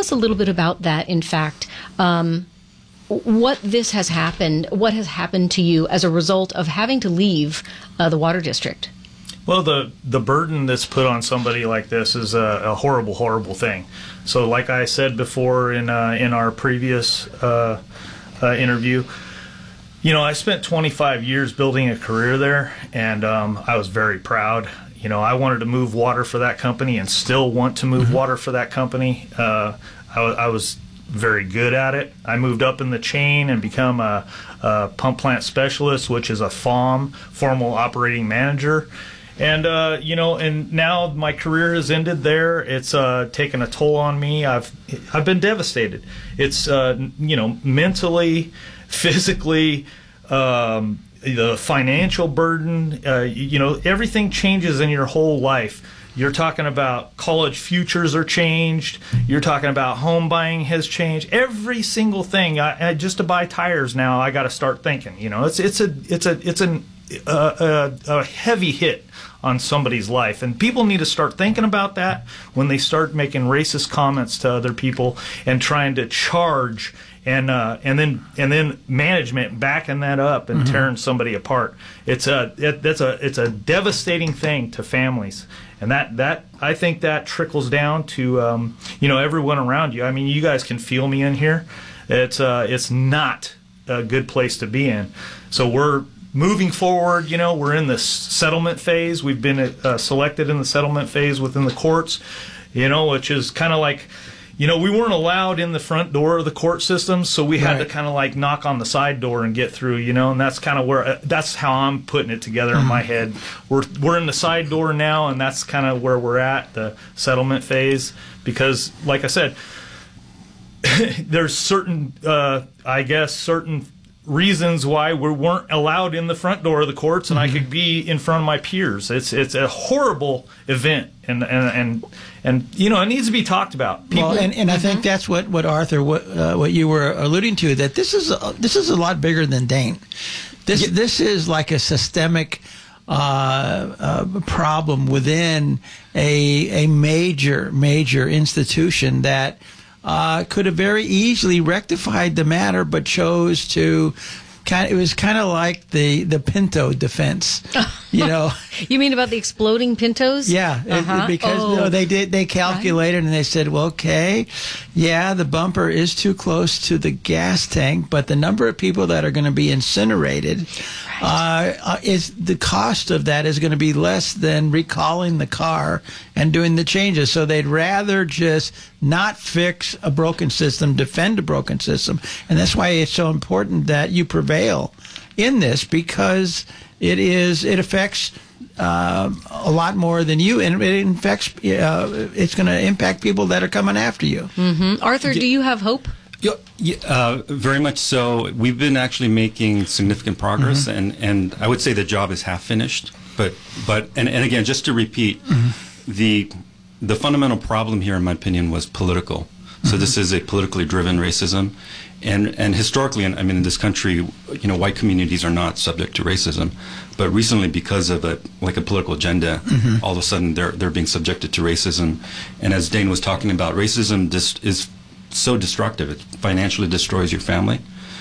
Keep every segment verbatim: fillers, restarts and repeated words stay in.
us a little bit about that, in fact. Um, what this has happened, what has happened to you as a result of having to leave uh, the water district? Well, the, the burden that's put on somebody like this is a, a horrible, horrible thing. So like I said before in uh, in our previous uh, uh, interview, you know, I spent twenty-five years building a career there, and um, I was very proud. You know, I wanted to move water for that company and still want to move mm-hmm. water for that company. Uh, I, w- I was very good at it. I moved up in the chain and become a, a pump plant specialist, which is a F O M, formal operating manager. And, uh, you know, and now my career has ended there. It's uh, taken a toll on me. I've I've been devastated. It's, uh, you know, mentally, physically, um, the financial burden, uh, you know, everything changes in your whole life. You're talking about college futures are changed. You're talking about home buying has changed. Every single thing. I, I, just to buy tires now, I got to start thinking. You know, it's it's a it's a it's an, uh, a, a heavy hit on somebody's life, and people need to start thinking about that when they start making racist comments to other people and trying to charge and uh, and then and then management backing that up and mm-hmm. tearing somebody apart. It's a it, that's a it's a devastating thing to families, and that that I think that trickles down to um, you know, everyone around you. I mean, you guys can feel me in here. It's uh, it's not a good place to be in. So we're moving forward. You know, we're in the settlement phase. We've been uh, selected in the settlement phase within the courts. You know, which is kind of like, you know, we weren't allowed in the front door of the court system, so we had right. to kind of like knock on the side door and get through, you know, and that's kind of where, uh, that's how I'm putting it together in my head. We're we're in the side door now, and that's kind of where we're at, the settlement phase, because, like I said, there's certain, uh, I guess, certain reasons why we weren't allowed in the front door of the courts, and mm-hmm. I could be in front of my peers. It's it's a horrible event, and and and, and you know, it needs to be talked about. People, well, and, and I mm-hmm. think that's what, what Arthur, what uh, what you were alluding to, that this is a, this is a lot bigger than Dane. This yeah. this is like a systemic uh, uh, problem within a a major major institution that Uh, could have very easily rectified the matter, but chose to kind of, it was kind of like the, the Pinto defense, you know. You mean about the exploding Pintos? Yeah, uh-huh. it, because oh. no, they did, they calculated right. and they said, well, okay, yeah, the bumper is too close to the gas tank, but the number of people that are going to be incinerated right. uh, uh, is the cost of that is going to be less than recalling the car and doing the changes. So they'd rather just not fix a broken system, defend a broken system, and that's why it's so important that you prevail in this, because it is it affects uh, a lot more than you, and it infects. Uh, it's going to impact people that are coming after you. Mm-hmm. Arthur, do you have hope? Yeah, yeah, uh, very much so. We've been actually making significant progress, mm-hmm. and, and I would say the job is half finished. But but and, and again, just to repeat, mm-hmm. the the fundamental problem here, in my opinion, was political. So mm-hmm. this is a politically driven racism, and and historically, I mean, in this country, you know, white communities are not subject to racism, but recently, because of a like a political agenda, mm-hmm. all of a sudden they're they're being subjected to racism. And as Dane was talking about, racism dis- is so destructive; it financially destroys your family,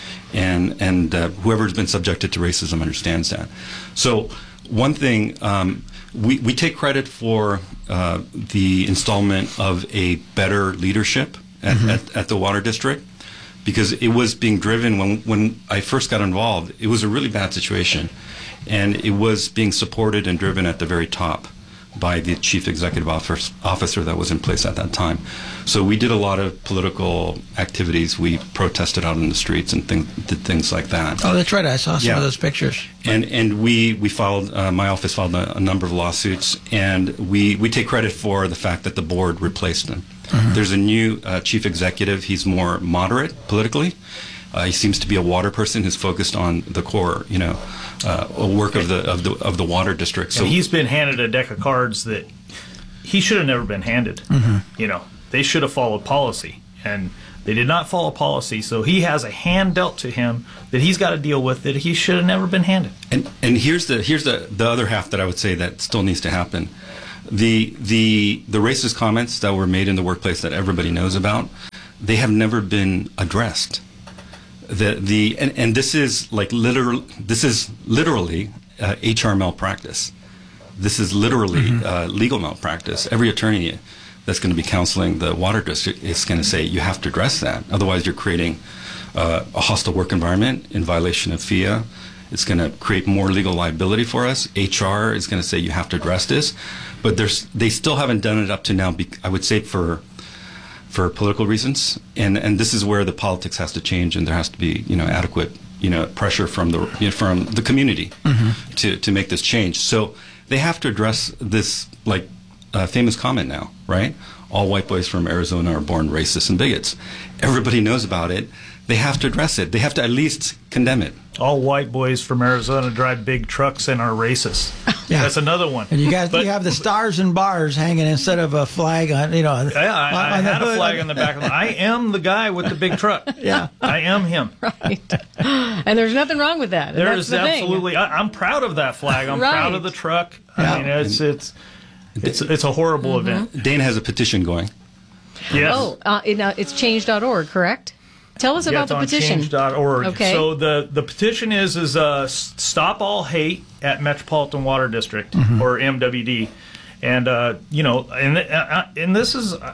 and and uh, whoever's been subjected to racism understands that. So one thing. Um, We, we take credit for uh, the installment of a better leadership at, mm-hmm. at, at the water district, because it was being driven when, when I first got involved. It was a really bad situation, and it was being supported and driven at the very top by the chief executive officer, officer that was in place at that time. So we did a lot of political activities. We protested out in the streets and thing, did things like that. Oh, that's right. I saw some yeah. of those pictures. And and we we filed. Uh, my office filed a, a number of lawsuits, and we we take credit for the fact that the board replaced them. Mm-hmm. There's a new uh, chief executive. He's more moderate politically. Uh, he seems to be a water person who's focused on the core, you know, uh, work of the of the of the water district. So and he's been handed a deck of cards that he should have never been handed. Mm-hmm. You know, they should have followed policy, and they did not follow policy. So he has a hand dealt to him that he's got to deal with that he should have never been handed. And and here's the here's the the other half that I would say that still needs to happen. The the the racist comments that were made in the workplace that everybody knows about, they have never been addressed. The the and, and this is like literal. This is literally uh, H R malpractice. This is literally mm-hmm. uh, legal malpractice. Every attorney that's going to be counseling the water district is going to say you have to address that. Otherwise, you're creating uh, a hostile work environment in violation of F I A. It's going to create more legal liability for us. H R is going to say you have to address this, but there's they still haven't done it up to now. I would say for for political reasons, and and this is where the politics has to change, and there has to be you know adequate you know pressure from the you know, from the community mm-hmm. to to make this change. So they have to address this like uh, famous comment now, right? All white boys from Arizona are born racist and bigots. Everybody knows about it. They have to address it. They have to at least condemn it. All white boys from Arizona drive big trucks and are racist. Yeah. That's another one. And you got but, you have the stars and bars hanging instead of a flag on, you know. Yeah, I, on, I on had the a flag on the back of the I am the guy with the big truck. Yeah. I am him. Right. And there's nothing wrong with that. There that's is the absolutely. thing. I, I'm proud of that flag. I'm right. proud of the truck. Yeah. I mean, it's it's it's it's a horrible mm-hmm. event. Dane has a petition going. Yes. Oh, uh, it, uh, it's change dot org, correct? Tell us yeah, about it's the on petition. change dot org. Okay. So the, the petition is is uh, Stop All Hate at Metropolitan Water District, mm-hmm. or M W D. And, uh, you know, and, uh, and this is a,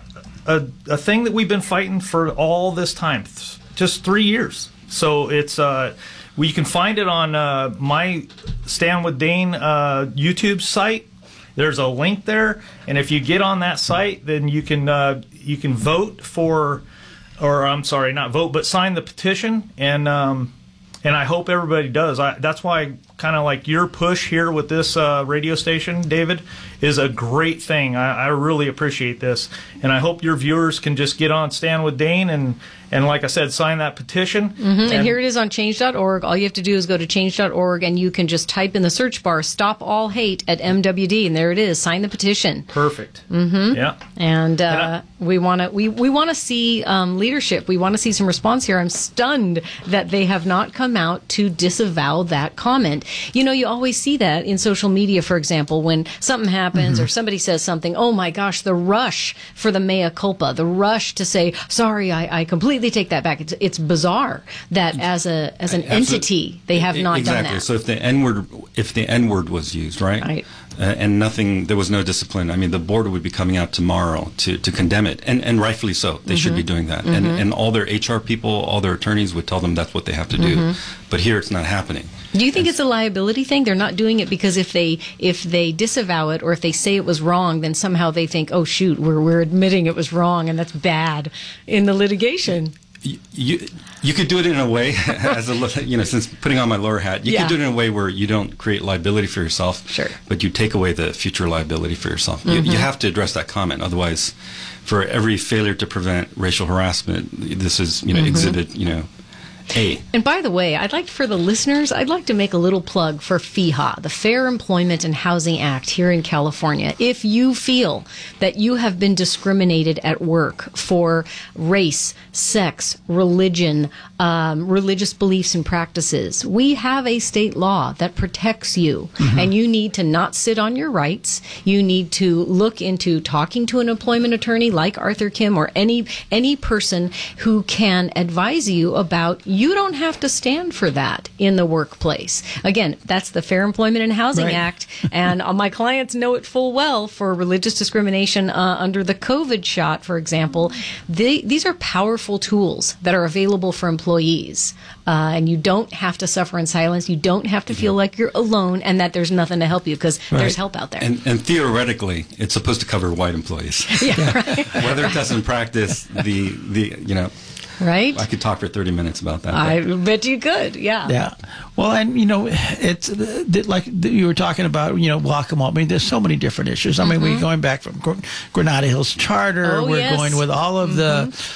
a thing that we've been fighting for all this time, just three years. So it's uh, we can find it on uh, my Stand With Dane uh, YouTube site. There's a link there, and if you get on that site, then you can uh, you can vote for, or I'm sorry, not vote, but sign the petition, and um, and I hope everybody does. I, that's why kind of like your push here with this uh, radio station, David, is a great thing. I, I really appreciate this, and I hope your viewers can just get on Stand With Dane and. And like I said, sign that petition. Mm-hmm. And, and here it is on change dot org. All you have to do is go to change dot org, and you can just type in the search bar, Stop All Hate at M W D, and there it is. Sign the petition. Perfect. Mm-hmm. Yeah. And, uh, and I, we want to we, we want to see um, leadership. We want to see some response here. I'm stunned that they have not come out to disavow that comment. You know, you always see that in social media, for example, when something happens mm-hmm. or somebody says something, oh my gosh, the rush for the mea culpa, the rush to say, sorry, I, I completely take that back. It's it's bizarre that as a as an entity they have not exactly. done that. So if the N word if the N word was used, right, right. Uh, and nothing, there was no discipline. I mean, the board would be coming out tomorrow to, to condemn it, and and rightfully so. They mm-hmm. should be doing that, mm-hmm. and and all their H R people, all their attorneys would tell them that's what they have to do. Mm-hmm. But here, it's not happening. Do you think it's a liability thing? They're not doing it because if they if they disavow it or if they say it was wrong, then somehow they think, oh shoot, we're we're admitting it was wrong, and that's bad in the litigation. You, you you could do it in a way as a you know since putting on my lawyer hat you yeah. could do it in a way where you don't create liability for yourself, sure, but you take away the future liability for yourself. Mm-hmm. You, you have to address that comment, otherwise, for every failure to prevent racial harassment, this is you know mm-hmm. exhibit you know. A. And by the way, I'd like for the listeners, I'd like to make a little plug for F E H A, the Fair Employment and Housing Act here in California. If you feel that you have been discriminated at work for race, sex, religion, um, religious beliefs and practices, we have a state law that protects you. Mm-hmm. And you need to not sit on your rights. You need to look into talking to an employment attorney like Arthur Kim or any any person who can advise you about you don't have to stand for that in the workplace. Again, that's the Fair Employment and Housing right. Act, and uh, my clients know it full well for religious discrimination uh, under the COVID shot, for example. They, these are powerful tools that are available for employees, uh, and you don't have to suffer in silence. You don't have to feel like you're alone and that there's nothing to help you because right. there's help out there. And, and theoretically, it's supposed to cover white employees. Yeah, yeah. Right. Whether it doesn't practice the, the you know, right? I could talk for thirty minutes about that. I bet you could, yeah. Yeah. Well, and, you know, it's like you were talking about, you know, Guacamole. I mean, there's so many different issues. I mean, mm-hmm. we're going back from Granada Hills Charter. Oh, we're yes. going with all of mm-hmm. the,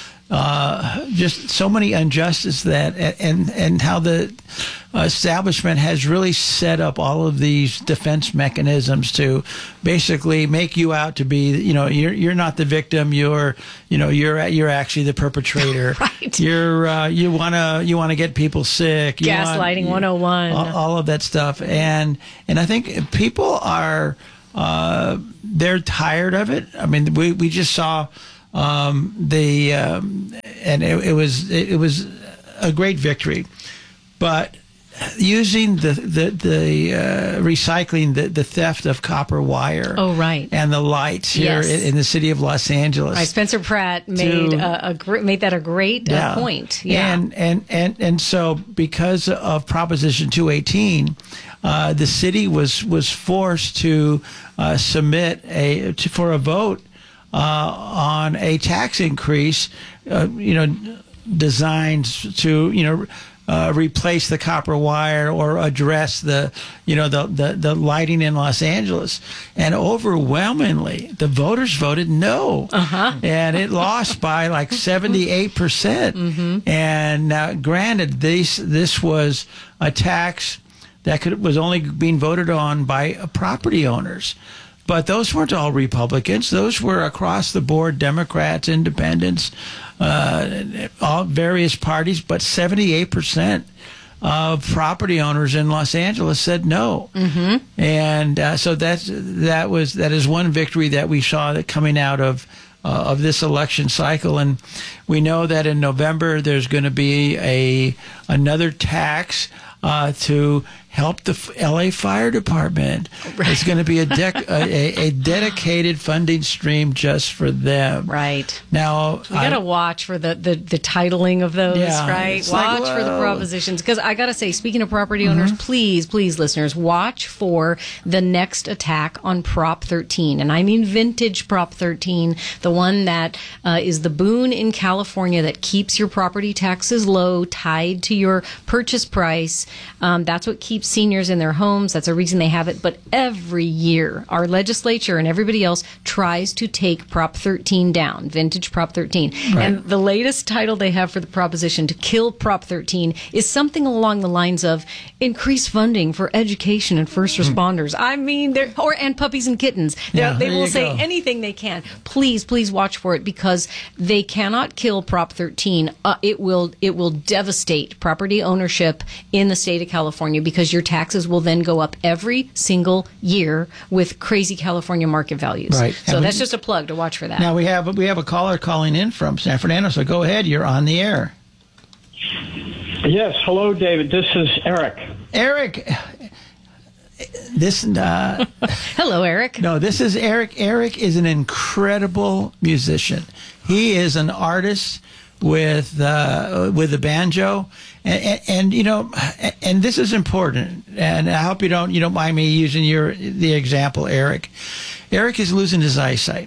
uh, just so many injustices that, and, and how the establishment has really set up all of these defense mechanisms to basically make you out to be, you know, you're you're not the victim. You're, you know, you're you're actually the perpetrator. Right. You're uh, you wanna you wanna get people sick. You Gaslighting want, one oh one. All, all of that stuff, and and I think people are uh, they're tired of it. I mean, we we just saw. Um, the um, and it, it was it, it was a great victory. But using the the, the uh, recycling the, the theft of copper wire, oh right, and the lights here yes. in, in the city of Los Angeles. Right, Spencer Pratt made to, a, a gr- made that a great yeah. uh, point. Yeah, and and and and so because of Proposition two eighteen, uh, the city was was forced to uh, submit a to, for a vote uh, on a tax increase, uh, you know, designed to you know. Uh, replace the copper wire or address the, you know, the, the, the lighting in Los Angeles. And overwhelmingly, the voters voted no. Uh-huh. And it lost by like seventy-eight percent. Mm-hmm. And now, granted, this, this was a tax that could, was only being voted on by property owners. But those weren't all Republicans. Those were across the board, Democrats, Independents, uh, all various parties. But seventy-eight percent of property owners in Los Angeles said no. Mm-hmm. And uh, so that's that was that is one victory that we saw that coming out of uh, of this election cycle. And we know that in November there's going to be a another tax uh, to help the L A Fire Department. Right. It's going to be a, dec- a, a dedicated funding stream just for them. Right. Now, we got to watch for the, the, the titling of those, yeah, right? Watch like, for the propositions. Because I got to say, speaking of property owners, mm-hmm. please, please, listeners, watch for the next attack on Prop thirteen. And I mean vintage Prop thirteen, the one that uh, is the boon in California that keeps your property taxes low, tied to your purchase price. Um, that's what keeps seniors in their homes. That's a reason they have it. But every year, our legislature and everybody else tries to take Prop thirteen down, vintage Prop thirteen. Right. And the latest title they have for the proposition to kill Prop thirteen is something along the lines of increase funding for education and first responders. I mean, they're, or and puppies and kittens. Yeah, they will say go. anything they can. Please, please watch for it because they cannot kill Prop thirteen. Uh, it will it will devastate property ownership in the state of California because your taxes will then go up every single year with crazy California market values. Right. So And that's we, just a plug to watch for that. Now we have we have a caller calling in from San Fernando. So go ahead. You're on the air. Yes. Hello, David. This is Eric. Eric. This uh, hello, Eric. No, this is Eric. Eric is an incredible musician. He is an artist with uh, with the banjo, and, and, and you know, and this is important. And I hope you don't you don't mind me using your the example, Eric. Eric is losing his eyesight,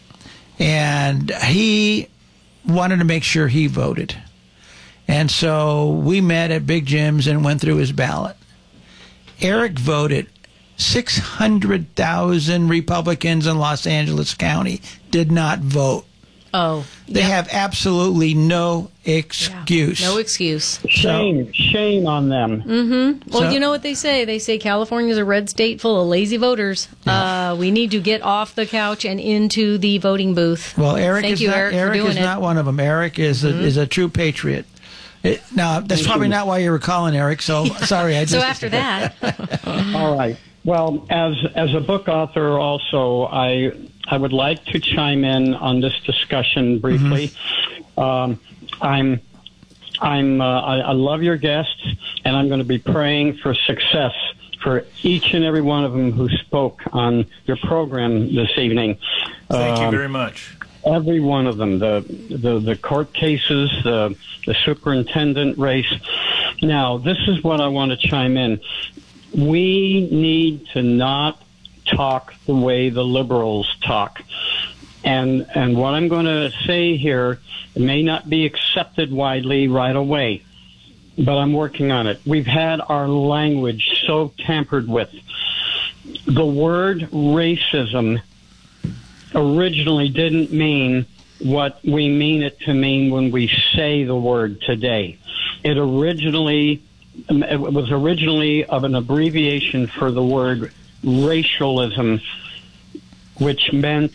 and he wanted to make sure he voted, and so we met at Big Jim's and went through his ballot. Eric voted. six hundred thousand Republicans in Los Angeles County did not vote. Oh. They yeah. have absolutely no excuse. Yeah, no excuse. Shame. So, shame on them. Mm-hmm. Well, so, you know what they say? They say California's a red state full of lazy voters. Yeah. Uh, we need to get off the couch and into the voting booth. Well, Eric Thank is, you, not, Eric, Eric for doing is it. not one of them. Eric is a, mm-hmm. is a true patriot. It, now, that's probably not why you were calling, Eric, so sorry. I just, so after that. All right. Well, as as a book author also, I I would like to chime in on this discussion briefly. Mm-hmm. Um, I'm I'm uh, I, I love your guests, and I'm going to be praying for success for each and every one of them who spoke on your program this evening. Thank um, you very much. Every one of them, the the, the court cases, the the superintendent race. Now, this is what I want to chime in. We need to not talk the way the liberals talk. And and what I'm going to say here may not be accepted widely right away, but I'm working on it. We've had our language so tampered with. The word racism originally didn't mean what we mean it to mean when we say the word today. It originally It was originally of an abbreviation for the word racialism, which meant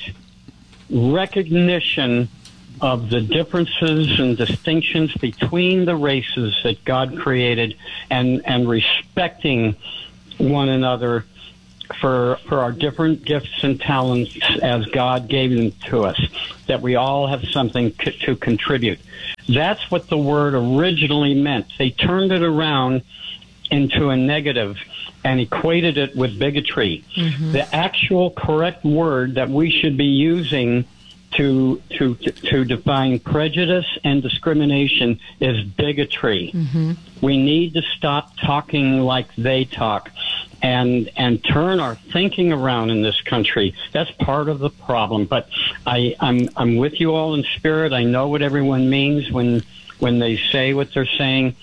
recognition of the differences and distinctions between the races that God created and, and respecting one another for for our different gifts and talents as God gave them to us, that we all have something c- to contribute. That's what the word originally meant. They turned it around into a negative and equated it with bigotry. Mm-hmm. The actual correct word that we should be using to to to define prejudice and discrimination is bigotry. Mm-hmm. We need to stop talking like they talk and and turn our thinking around in this country. That's part of the problem. But I, I'm I'm with you all in spirit. I know what everyone means when when they say what they're saying,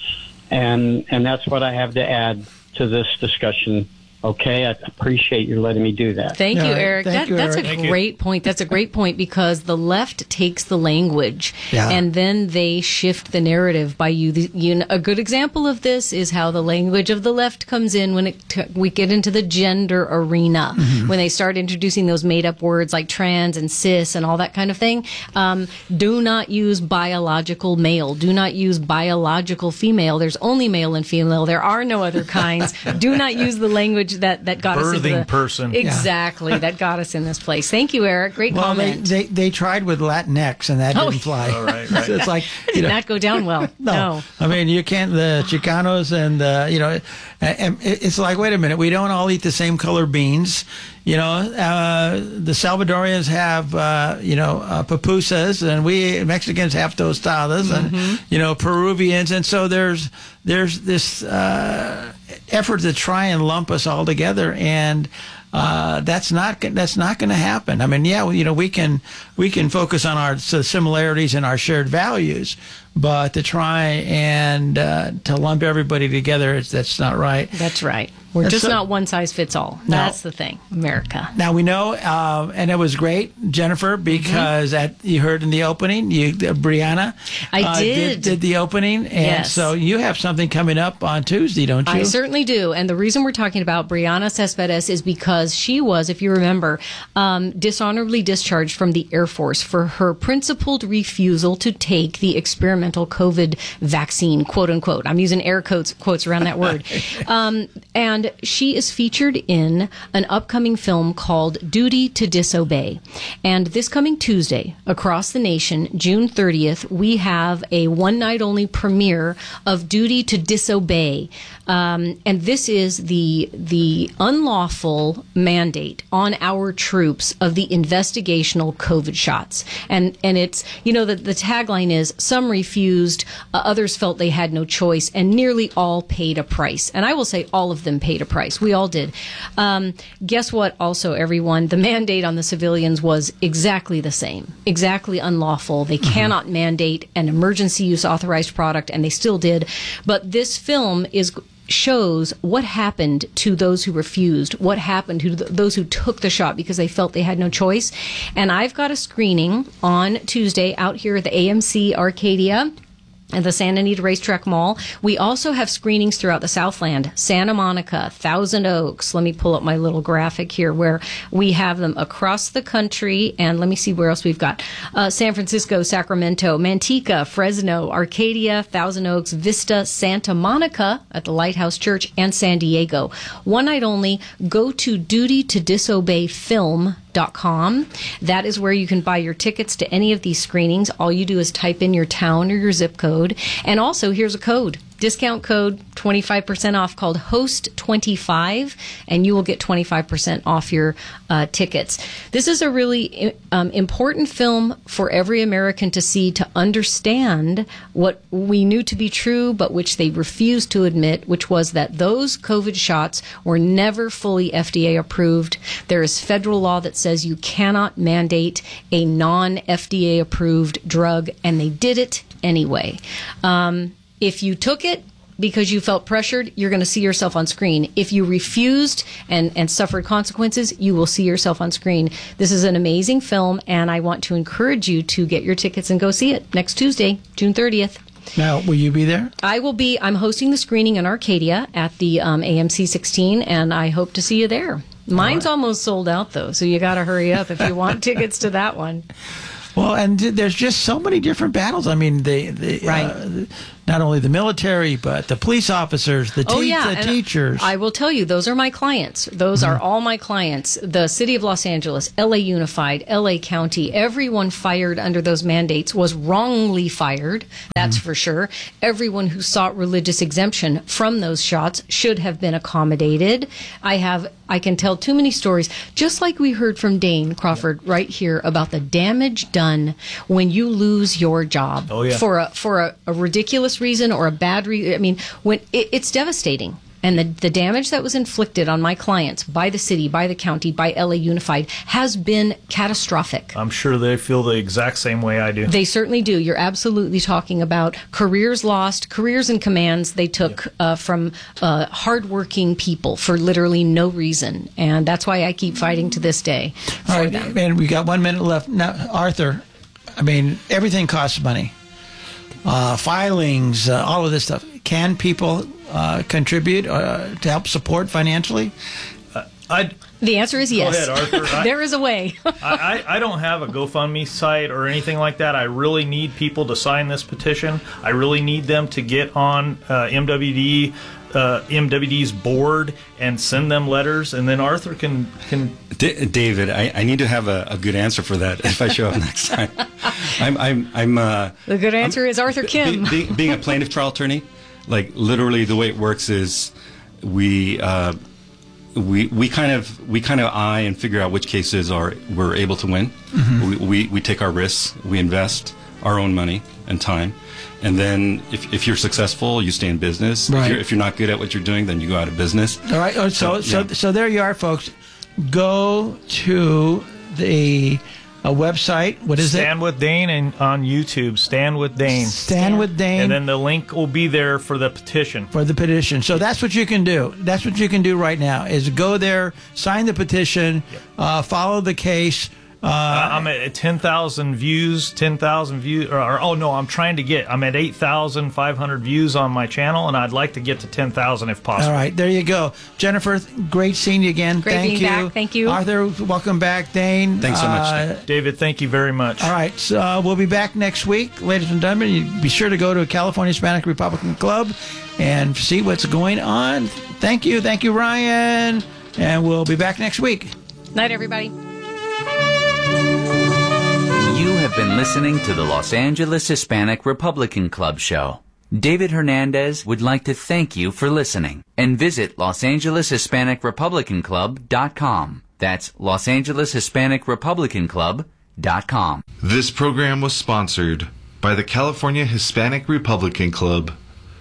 and and that's what I have to add to this discussion. Okay, I appreciate you letting me do that. Thank you, All right. Eric. Thank That, you, that's Eric. a Thank you. great point. That's a great point because the left takes the language Yeah. and then they shift the narrative by you. The, you know, a good example of this is how the language of the left comes in when it t- we get into the gender arena, Mm-hmm. when they start introducing those made-up words like trans and cis and all that kind of thing. Um, do not use biological male. Do not use biological female. There's only male and female. There are no other kinds. Do not use the language that, that got us into Birthing the, person. Exactly. That got us in this place. Thank you, Eric. Great Well, they, comment. they they tried with Latinx and that Oh, didn't fly. Oh, right, right. So it's like you Did know, not go down well. no. no. I mean you can't the Chicanos and uh, you know, and it's like wait a minute, we don't all eat the same color beans. You know, uh, the Salvadorians have, uh, you know, uh, pupusas, and we Mexicans have tostadas, Mm-hmm. and, you know, Peruvians. And so there's there's this uh, effort to try and lump us all together. And uh, that's not that's not going to happen. I mean, yeah, you know, we can we can focus on our similarities and our shared values, but to try and uh, to lump everybody together, it's, that's not right. That's right. We're That's just so- not one size fits all. No. That's the thing. America. Now we know, uh, and it was great, Jennifer, because at you heard in the opening, you uh, Brianna, I uh, did. did the opening, and Yes. so you have something coming up on Tuesday, don't you? I certainly do. And the reason we're talking about Brianna Cespedes is because she was, if you remember, um, dishonorably discharged from the Air Force for her principled refusal to take the experimental COVID vaccine, quote unquote. I'm using air quotes, quotes around that word. Um, and she is featured in an upcoming film called Duty to Disobey. And this coming Tuesday, across the nation, June thirtieth, we have a one-night-only premiere of Duty to Disobey. Um, and this is the the unlawful mandate on our troops of the investigational COVID shots. And and it's, you know, the, the tagline is, some refused, uh, others felt they had no choice, and nearly all paid a price. And I will say all of them paid a price. We all did. Um, guess what, also, everyone? The mandate on the civilians was exactly the same, exactly unlawful. They cannot mandate an emergency use authorized product, and they still did. But this film is shows what happened to those who refused, what happened to th- those who took the shot because they felt they had no choice. And I've got a screening on Tuesday out here at the A M C Arcadia at the Santa Anita Racetrack Mall. We also have screenings throughout the Southland, Santa Monica, Thousand Oaks. Let me pull up my little graphic here where we have them across the country. And let me see where else we've got. Uh, San Francisco, Sacramento, Manteca, Fresno, Arcadia, Thousand Oaks, Vista, Santa Monica at the Lighthouse Church, and San Diego. One night only. Go to duty to disobey film dot com. That is where you can buy your tickets to any of these screenings. All you do is type in your town or your zip code. And also, here's a code. Discount code twenty-five percent off called host twenty-five, and you will get twenty-five percent off your uh, tickets. This is a really um, important film for every American to see, to understand what we knew to be true, but which they refused to admit, which was that those COVID shots were never fully F D A approved. There is federal law that says you cannot mandate a non-F D A approved drug, and they did it anyway. Um, If you took it because you felt pressured, you're going to see yourself on screen. If you refused and, and suffered consequences, you will see yourself on screen. This is an amazing film, and I want to encourage you to get your tickets and go see it next Tuesday, June thirtieth. Now, will you be there? I will be. I'm hosting the screening in Arcadia at the um, A M C sixteen, and I hope to see you there. Mine's almost sold out, though, so you got to hurry up if you want tickets to that one. Well, and there's just so many different battles. I mean, the, the Right. uh, not only the military, but the police officers, the, te- Oh, yeah. the and teachers. I will tell you, those are my clients. Those Mm-hmm. are all my clients. The City of Los Angeles, L A Unified, L A County, everyone fired under those mandates was wrongly fired. That's Mm-hmm. for sure. Everyone who sought religious exemption from those shots should have been accommodated. I have, I can tell too many stories, just like we heard from Dane Crawford right here about the damage done when you lose your job Oh, yeah. for a for a, a ridiculous reason or a bad reason. I mean, when it, it's devastating. And the, the damage that was inflicted on my clients by the city, by the county, by L A Unified has been catastrophic. I'm sure they feel the exact same way I do. They certainly do. You're absolutely talking about careers lost, careers and commands they took uh, from uh, hardworking people for literally no reason. And that's why I keep fighting to this day for All right, them. and we got one minute left. Now, Arthur, I mean, everything costs money. Uh, filings, uh, all of this stuff. Can people uh, contribute uh, to help support financially? I The answer is yes. ahead, Arthur. I- There is a way. I, I don't have a GoFundMe site or anything like that. I really need people to sign this petition. I really need them to get on uh, M W D, uh, M W D's board and send them letters, and then Arthur can can. D- David, I, I need to have a, a good answer for that if I show up next time. I'm I'm I'm. Uh, The good answer is Arthur Kim. Be, be, being a plaintiff trial attorney, like literally the way it works is we. Uh, We, we kind of we kind of eye and figure out which cases are we're able to win. Mm-hmm. We, we we take our risks. We invest our own money and time, and then if, if you're successful, you stay in business. Right. If, you're, if you're not good at what you're doing, then you go out of business. All right. Oh, so, so, yeah. so there you are, folks. Go to the a website. What is Stand it? with Dane and on YouTube. Stand with Dane. Stand with Dane. And then the link will be there for the petition. For the petition. So that's what you can do. That's what you can do right now is go there, sign the petition, uh, follow the case. Uh, Uh, I'm at ten thousand views, ten thousand views, or, or oh no, I'm trying to get, I'm at eight thousand five hundred views on my channel, and I'd like to get to ten thousand if possible. all right, there you go. Jennifer, great seeing you again. Great Thank being you. back. Thank you. Arthur, welcome back. Dane. Thanks so much, uh, Dave. David, thank you very much. All right, so uh, we'll be back next week. Ladies and gentlemen, you be sure to go to California Hispanic Republican Club and see what's going on. Thank you. Thank you, Ryan. And we'll be back next week. Night, everybody. You have been listening to the Los Angeles Hispanic Republican Club show. David Hernandez would like to thank you for listening and visit Los Angeles Hispanic Republican Club dot com. That's Los Angeles Hispanic Republican Club dot com. This program was sponsored by the California Hispanic Republican Club.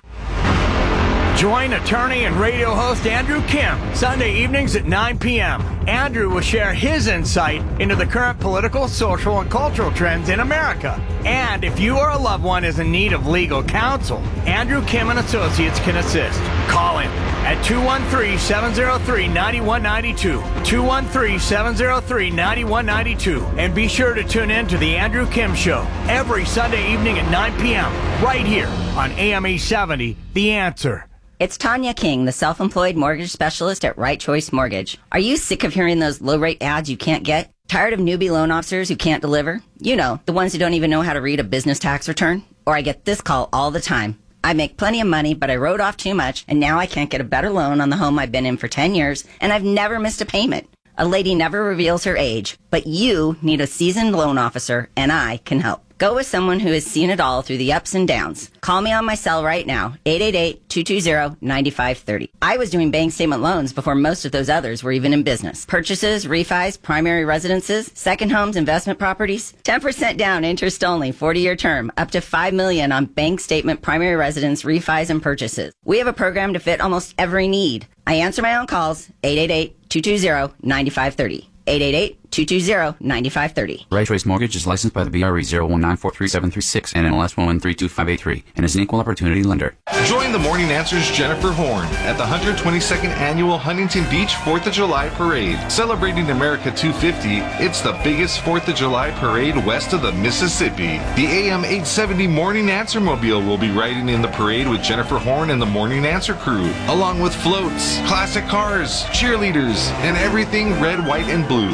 Join attorney and radio host Andrew Kim Sunday evenings at nine p.m. Andrew will share his insight into the current political, social, and cultural trends in America. And if you or a loved one is in need of legal counsel, Andrew Kim and Associates can assist. Call him at two one three, seven zero three, nine one nine two, two one three, seven zero three, nine one nine two, and be sure to tune in to the Andrew Kim Show every Sunday evening at nine p.m. right here on A M eight seventy, The Answer. It's Tanya King, the self-employed mortgage specialist at Right Choice Mortgage. Are you sick of hearing those low-rate ads you can't get? Tired of newbie loan officers who can't deliver? You know, the ones who don't even know how to read a business tax return? Or I get this call all the time. I make plenty of money, but I wrote off too much, and now I can't get a better loan on the home I've been in for ten years, and I've never missed a payment. A lady never reveals her age, but you need a seasoned loan officer, and I can help. Go with someone who has seen it all through the ups and downs. Call me on my cell right now, eight eight eight, two two zero, nine five three zero. I was doing bank statement loans before most of those others were even in business. Purchases, refis, primary residences, second homes, investment properties. ten percent down, interest only, forty-year term, up to five million dollars on bank statement, primary residence, refis, and purchases. We have a program to fit almost every need. I answer my own calls, eight eight eight, two two zero, nine five three zero. eight eight eight, two two zero, nine five three zero. Right Choice Mortgage is licensed by the B R E zero one nine four three seven three six and N M L S one one three two five eight three and is an equal opportunity lender. Join the Morning Answer's Jennifer Horn at the one hundred twenty-second Annual Huntington Beach fourth of July Parade. Celebrating America two fifty, it's the biggest fourth of July parade west of the Mississippi. The A M eight seventy Morning Answer Mobile will be riding in the parade with Jennifer Horn and the Morning Answer crew, along with floats, classic cars, cheerleaders, and everything red, white, and blue. It's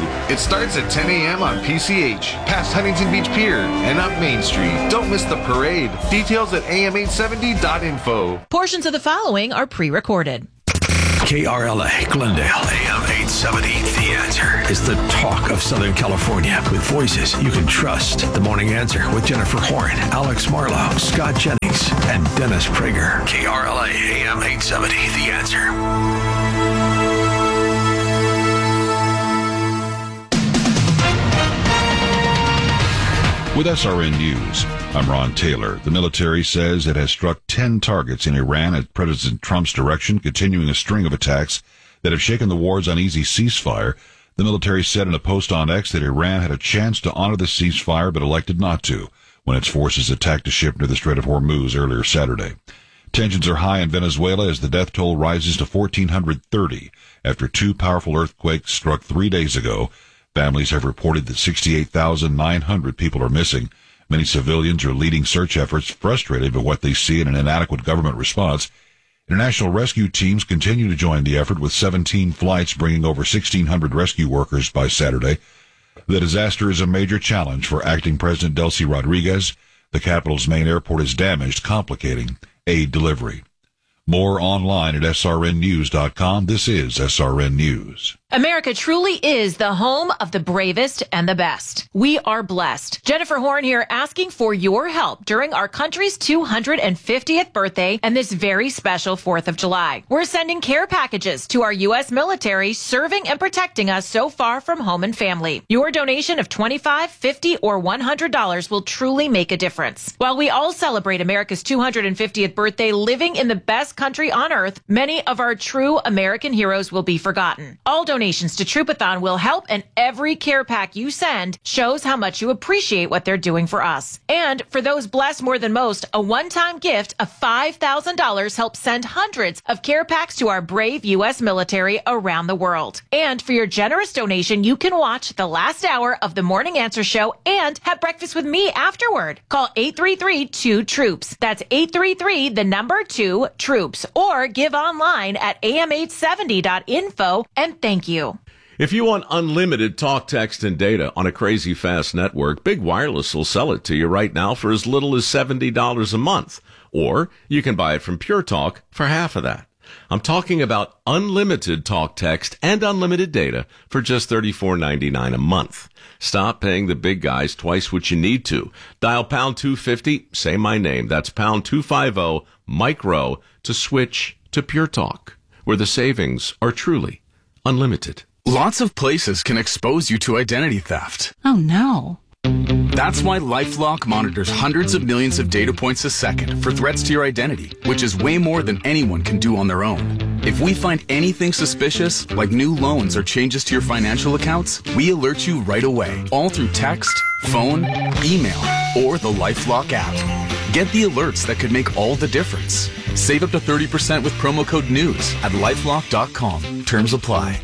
starts at ten a.m. on P C H, past Huntington Beach Pier and up Main Street. Don't miss the parade. Details at A M eight seventy dot info. Portions of the following are pre-recorded. K R L A, Glendale, A M eight seventy. The Answer is the talk of Southern California with voices you can trust. The Morning Answer with Jennifer Horn, Alex Marlowe, Scott Jennings, and Dennis Prager. K R L A, A M eight seventy. The Answer. With S R N News, I'm Ron Taylor. The military says it has struck ten targets in Iran at President Trump's direction, continuing a string of attacks that have shaken the war's uneasy ceasefire. The military said in a post on X that Iran had a chance to honor the ceasefire but elected not to when its forces attacked a ship near the Strait of Hormuz earlier Saturday. Tensions are high in Venezuela as the death toll rises to one thousand four hundred thirty after two powerful earthquakes struck three days ago. Families have reported that sixty-eight thousand nine hundred people are missing. Many civilians are leading search efforts, frustrated by what they see in an inadequate government response. International rescue teams continue to join the effort, with seventeen flights bringing over sixteen hundred rescue workers by Saturday. The disaster is a major challenge for acting President Delcy Rodriguez. The capital's main airport is damaged, complicating aid delivery. More online at S R N news dot com. This is S R N News. America truly is the home of the bravest and the best. We are blessed. Jennifer Horn here, asking for your help during our country's two hundred fiftieth birthday and this very special fourth of July. We're sending care packages to our U S military serving and protecting us so far from home and family. Your donation of twenty-five dollars, fifty dollars, or one hundred dollars will truly make a difference. While we all celebrate America's two hundred fiftieth birthday living in the best country on earth, many of our true American heroes will be forgotten. All donations to Troopathon will help, and every care pack you send shows how much you appreciate what they're doing for us. And for those blessed more than most, a one-time gift of five thousand dollars helps send hundreds of care packs to our brave U S military around the world. And for your generous donation, you can watch the last hour of the Morning Answer Show and have breakfast with me afterward. Call eight three three, two, troops. That's eight three three, the number two, troops. Or give online at A M eight seventy dot info, and thank you. If you want unlimited talk, text, and data on a crazy fast network, Big Wireless will sell it to you right now for as little as seventy dollars a month. Or you can buy it from Pure Talk for half of that. I'm talking about unlimited talk, text, and unlimited data for just thirty-four ninety-nine a month. Stop paying the big guys twice what you need to. Dial pound two fifty, say my name. That's pound two fifty, micro, to switch to Pure Talk, where the savings are truly unlimited. Lots of places can expose you to identity theft. Oh, no. That's why LifeLock monitors hundreds of millions of data points a second for threats to your identity, which is way more than anyone can do on their own. If we find anything suspicious, like new loans or changes to your financial accounts, we alert you right away, all through text, phone, email, or the LifeLock app. Get the alerts that could make all the difference. Save up to thirty percent with promo code NEWS at lifelock dot com. Terms apply.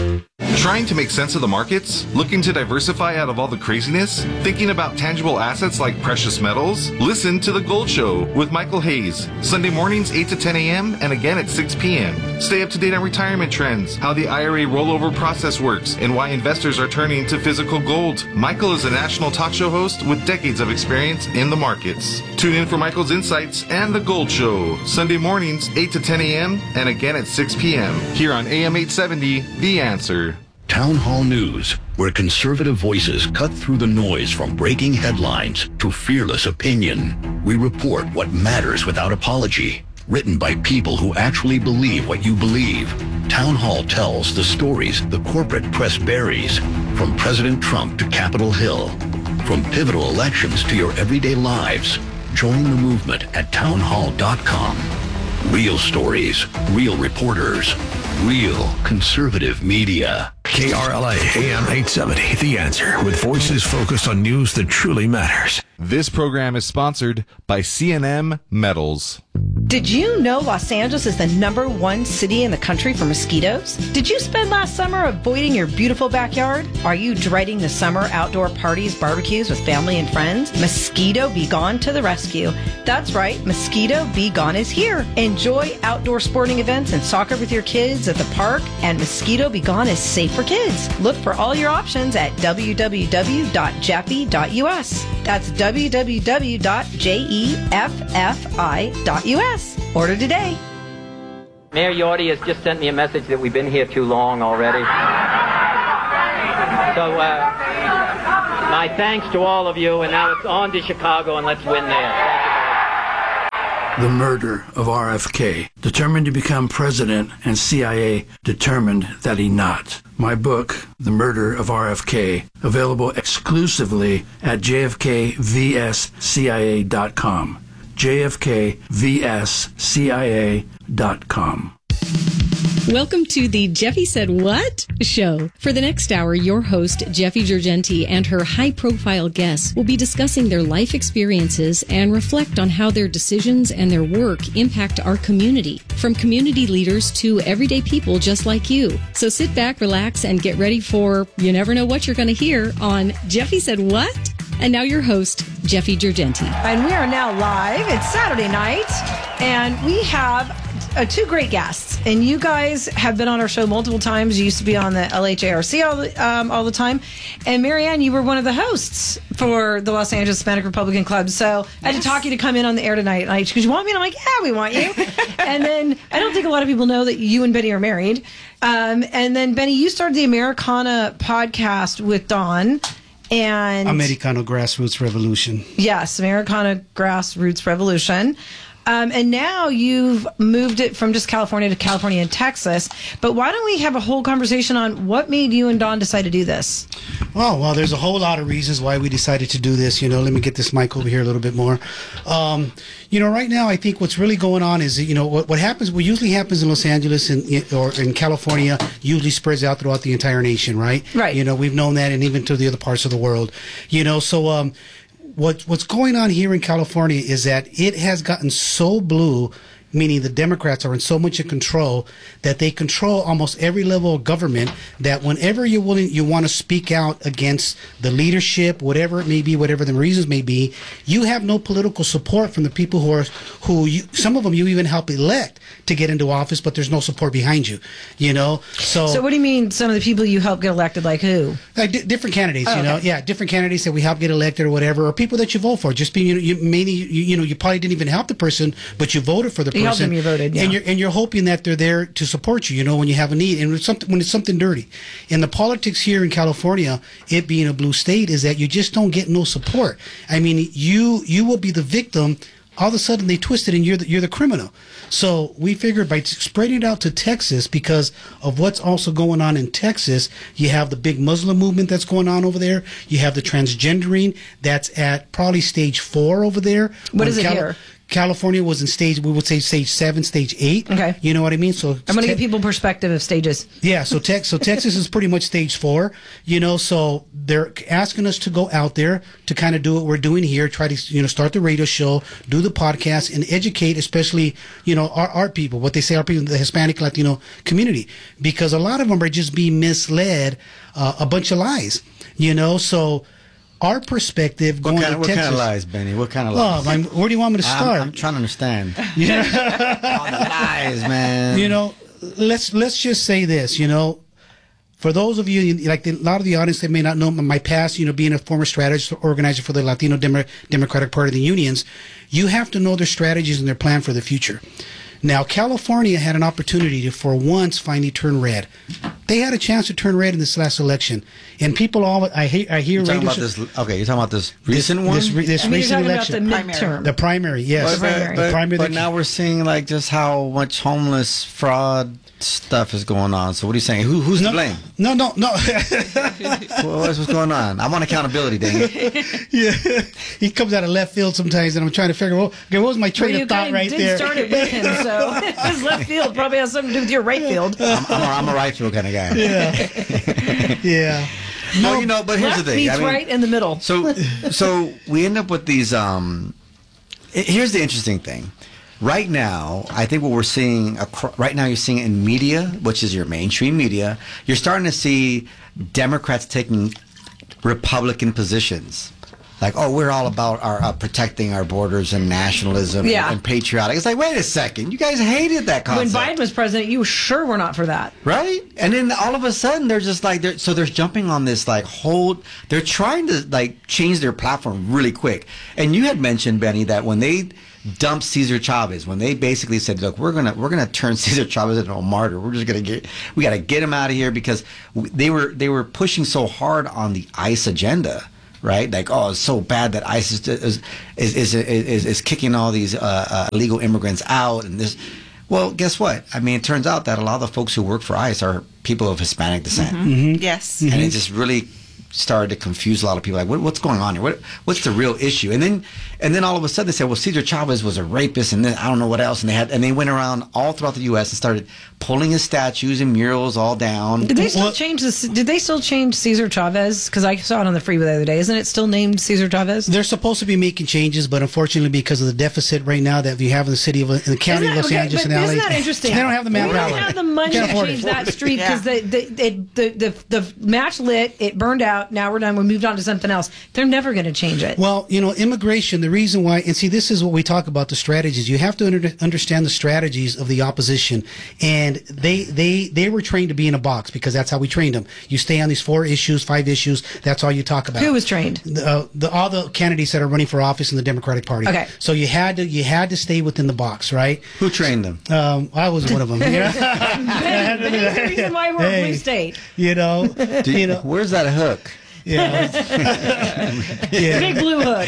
Trying to make sense of the markets? Looking to diversify out of all the craziness? Thinking about tangible assets like precious metals? Listen to The Gold Show with Michael Hayes. Sunday mornings eight to ten a.m. and again at six p.m. Stay up to date on retirement trends, how the I R A rollover process works, and why investors are turning to physical gold. Michael is a national talk show host with decades of experience in the markets. Tune in for Michael's insights and The Gold Show. Sunday mornings eight to ten a.m. and again at six p.m. here on A M eight seventy, The Answer. Town Hall News, where conservative voices cut through the noise from breaking headlines to fearless opinion. We report what matters without apology. Written by people who actually believe what you believe. Town Hall tells the stories the corporate press buries, from President Trump to Capitol Hill, from pivotal elections to your everyday lives. Join the movement at town hall dot com. Real stories, real reporters, real conservative media. K R L A A M eight seventy, The Answer, with voices focused on news that truly matters. This program is sponsored by C and M Metals. Did you know Los Angeles is the number one city in the country for mosquitoes? Did you spend last summer avoiding your beautiful backyard? Are you dreading the summer outdoor parties, barbecues with family and friends? Mosquito Be Gone to the rescue. That's right, Mosquito Be Gone is here. Enjoy outdoor sporting events and soccer with your kids at the park, and Mosquito Be Gone is safe for kids. Look for all your options at w w w dot jeffy dot u s. That's w w w dot jeffy dot u s. Order today. Mayor Yorty has just sent me a message that we've been here too long already. So, uh, my thanks to all of you, and now it's on to Chicago, and let's win there. The murder of R F K, determined to become president, and C I A determined that he not. My book, The Murder of R F K, available exclusively at j f k v s c i a dot com. j f k v s c i a dot com. Welcome to the Jeffy Said What show. For the next hour, your host, Jeffy Georgenti, and her high-profile guests will be discussing their life experiences and reflect on how their decisions and their work impact our community, from community leaders to everyday people just like you. So sit back, relax, and get ready for you never know what you're going to hear on Jeffy Said What? And now your host, Jeffy Georgenti. And we are now live. It's Saturday night, and we have uh, two great guests. And you guys have been on our show multiple times. You used to be on the L H A R C all the, um, all the time. And Marianne, you were one of the hosts for the Los Angeles Hispanic Republican Club. So I had yes. to talk you to come in on the air tonight. Like, because you want me? And I'm like, yeah, we want you. And then I don't think a lot of people know that you and Benny are married. Um, and then, Benny, you started the Americana podcast with Dawn. And Americano Grassroots Revolution. Yes, Americana Grassroots Revolution. Um, and now you've moved it from just California to California and Texas. But why don't we have a whole conversation on what made you and Dawn decide to do this? Oh, well, there's a whole lot of reasons why we decided to do this. You know, let me get this mic over here a little bit more. Um, you know, right now, I think what's really going on is, you know, what, what happens, what usually happens in Los Angeles and, or in California usually spreads out throughout the entire nation, right? Right. You know, we've known that, and even to the other parts of the world. You know, so um, what what's going on here in California is that it has gotten so blue, meaning the Democrats are in so much in control that they control almost every level of government, that whenever you're willing, you want to speak out against the leadership, whatever it may be, whatever the reasons may be, you have no political support from the people who are, who you, some of them you even help elect to get into office, but there's no support behind you, you know? So, so what do you mean some of the people you help get elected, like who? Like d- different candidates, oh, you know? okay. Yeah, different candidates that we help get elected or whatever, or people that you vote for. Just being, you know, you, mainly, you, you know, you probably didn't even help the person, but you voted for the You person. helped them, you voted, yeah. And you're, and you're hoping that they're there to support you, you know, when you have a need. And when it's something, when it's something dirty. And the politics here in California, it being a blue state, is that you just don't get no support. I mean, you you will be the victim. All of a sudden, they twist it, and you're the, you're the criminal. So we figured by spreading it out to Texas, because of what's also going on in Texas, you have the big Muslim movement that's going on over there. You have the transgendering that's at probably stage four over there. What is it Cali- here? California was in stage, we would say stage seven, stage eight. Okay. You know what I mean? So I'm going to te- give people perspective of stages. Yeah, so tex- so Texas is pretty much stage four, you know, so they're asking us to go out there to kind of do what we're doing here, try to, you know, start the radio show, do the podcast, and educate, especially, you know, our, our people, what they say, our people, the Hispanic Latino community, because a lot of them are just being misled, uh, a bunch of lies, you know, so our perspective going what kind, to what Texas. What kind of lies, Benny? What kind of lies? Well, I'm, where do you want me to start? I'm, I'm trying to understand. Yeah. All the lies, man. You know, let's let's just say this. You know, for those of you, like the, a lot of the audience that may not know my past, you know, being a former strategist organizer for the Latino Demo- Democratic Party of the Unions, you have to know their strategies and their plan for the future. Now, California had an opportunity to, for once, finally turn red. They had a chance to turn red in this last election, and people all I hear. I hear. You're talking radio about sh- this. Okay, you're talking about this recent this, one. This, re- this I mean, recent you're election, talking about the midterm, the primary. Yes, But, but, primary. but, the primary. but that- now we're seeing like just how much homeless fraud stuff is going on. So what are you saying? Who, who's no, to blame? No, no, no. well, what's, what's going on? I want accountability, dang it. Yeah, he comes out of left field sometimes, and I'm trying to figure, well, okay, what was my train well, of thought you right did there? start it with him, so his left field probably has something to do with your right field. I'm, I'm, a, I'm a right field kind of guy. Yeah, yeah. No, you know, but here's Left the thing. meets I mean, right in the middle. So, so we end up with these. Um, i- here's the interesting thing. Right now, I think what we're seeing acro- right now, you're seeing in media, which is your mainstream media, you're starting to see Democrats taking Republican positions. Like, oh, we're all about our uh, protecting our borders and nationalism Yeah. and, and patriotic. It's like, wait a second, you guys hated that When concept. Biden was president, you sure were not for that. Right? And then all of a sudden they're just like they're so they're jumping on this like whole they're trying to like change their platform really quick. And you had mentioned, Benny, that when they dumped Cesar Chavez, when they basically said, look, we're gonna we're gonna turn Cesar Chavez into a martyr. We're just gonna get we gotta get him out of here because they were they were pushing so hard on the ICE agenda. Right, like oh, it's so bad that ICE is is is is, is, is kicking all these uh, uh, illegal immigrants out, and this. Well, guess what? I mean, it turns out that a lot of the folks who work for ICE are people of Hispanic descent. Mm-hmm. Yes, and it just really started to confuse a lot of people. Like, what, what's going on here? What, what's the real issue? And then, and then all of a sudden they said, well, Cesar Chavez was a rapist, and then I don't know what else. And they had, and they went around all throughout the U S and started pulling his statues and murals all down. Did they still change this? Did they still change Cesar Chavez? Because I saw it on the freeway the other day. Isn't it still named Cesar Chavez? They're supposed to be making changes, but unfortunately, because of the deficit right now that we have in the city of in the county Isn't of Los that- okay, Angeles but and L A, isn't that interesting? they don't have the We manpower. don't have the money Can't to afford change it. that street because the, the, the, the, the, the match lit, it burned out. Now we're done. We moved on to something else. They're never going to change it. Well, you know, immigration, the reason why, and see, this is what we talk about the strategies. You have to under, understand the strategies of the opposition. And they, they, they were trained to be in a box because that's how we trained them. You stay on these four issues, five issues. That's all you talk about. Who was trained? The, uh, the, all the candidates that are running for office in the Democratic Party. Okay. So you had to, you had to stay within the box, right? Who trained them? Um, I was one of them. Yeah. But it's the reason why we're a blue state. You know, Do you know, where's that hook? Yeah. Yeah. Big blue hook.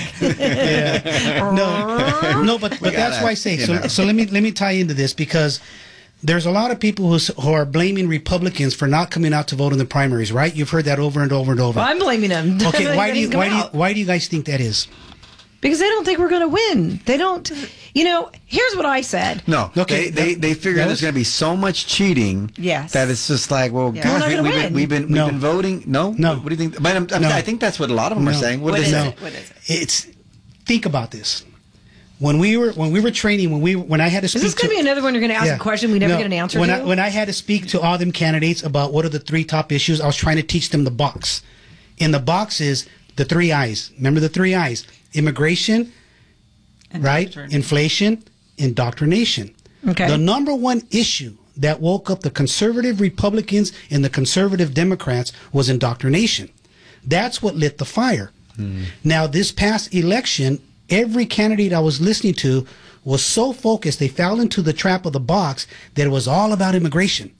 Yeah. No, no, but, but that's why I say, so, so let me, let me tie into this because there's a lot of people who, who are blaming Republicans for not coming out to vote in the primaries, right? You've heard that over and over and over. Well, I'm blaming them. Okay, why They do you, didn't come why do you, out. why do you guys think that is? Because they don't think we're going to win. They don't. You know, here's what I said. No, Okay, they, they, they figure that there's was- going to be so much cheating Yes. that it's just like, well, Yeah. gosh, We're not we, gonna we've, been, win. we've been we've No. been voting. No, No. What do you think? But I'm, I'm, No. I think that's what a lot of them are No. saying. What, What is is it? No. it? What is it? It's, think about this. When we were when we were training, when we when I had to Is speak this going to be another one you're going to ask Yeah. a question we never No, get an answer when to? I, when I had to speak to all them candidates about what are the three top issues, I was trying to teach them the box. In the box is the three I's. Remember the three I's: immigration, right? Inflation, indoctrination. Okay. The number one issue that woke up the conservative Republicans and the conservative Democrats was indoctrination. That's what lit the fire. Now, this past election, every candidate I was listening to was so focused, they fell into the trap of the box that it was all about immigration.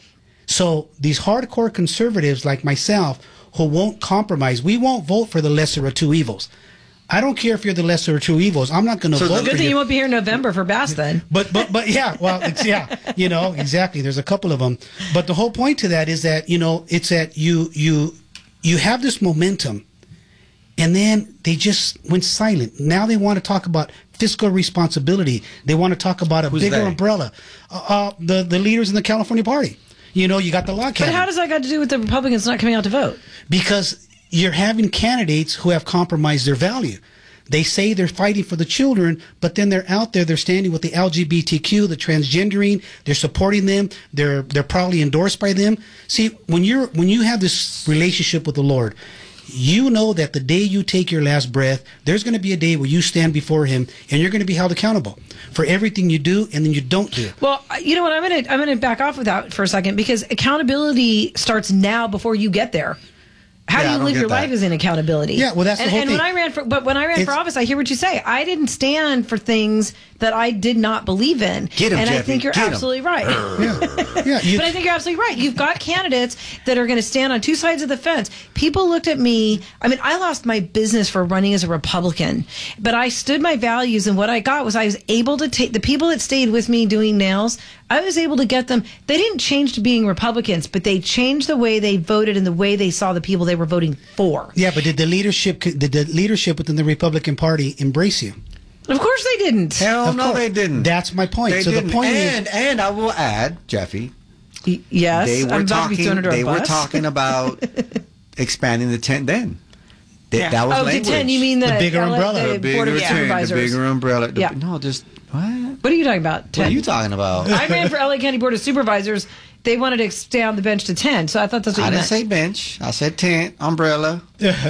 So these hardcore conservatives like myself who won't compromise, we won't vote for the lesser of two evils. I don't care if you're the lesser of two evils. I'm not going to So vote good for thing you. you won't be here in November for Bass then. But but but yeah, well, it's yeah, you know, exactly. There's a couple of them. But the whole point to that is that, you know, it's that you you you have this momentum and then they just went silent. Now they want to talk about fiscal responsibility. They want to talk about a Who's bigger they? umbrella. Uh, uh, the the leaders in the California Party. You know, you got the law But cabinet. how does that got to do with the Republicans not coming out to vote? Because you're having candidates who have compromised their value. They say they're fighting for the children, but then they're out there, they're standing with the L G B T Q, the transgendering, they're supporting them, they're they're probably endorsed by them. See, when you're when you have this relationship with the Lord, you know that the day you take your last breath, there's going to be a day where you stand before him and you're going to be held accountable for everything you do and then you don't do. Well, you know what? I'm going to I'm going to back off with that for a second because accountability starts now before you get there. How Yeah, I do you don't live get your that. life is in accountability. Yeah, well, that's the and, whole and thing. when I ran for, but when I ran for It's- office, I hear what you say. I didn't stand for things that I did not believe in. Get 'em, and I Jeffy, think you're get 'em. absolutely right. Yeah, you, But I think you're absolutely right. You've got candidates that are going to stand on two sides of the fence. People looked at me. I mean, I lost my business for running as a Republican, but I stood my values, and what I got was I was able to take the people that stayed with me doing nails. I was able to get them. They didn't change to being Republicans, but they changed the way they voted and the way they saw the people they were voting for. yeah, but did the leadership did the leadership within the Republican Party embrace you? Of course they didn't. Hell Of no, course. they didn't. That's my point. They so didn't. the point and is, and I will add, Jeffy, Y- yes, they were I'm about to be talking. thrown under a They were bus. talking about expanding the tent then. Th- Yeah. That was Oh, the language. tent, you mean the- The bigger L A umbrella. the The Board bigger of tent, Supervisors. The bigger umbrella. The- Yeah. No, just what? What are you talking about? What ten? are you talking about? I ran for L A County Board of Supervisors. They wanted to expand the bench to ten, so I thought that's what I you didn't meant. say bench. I said tent, umbrella.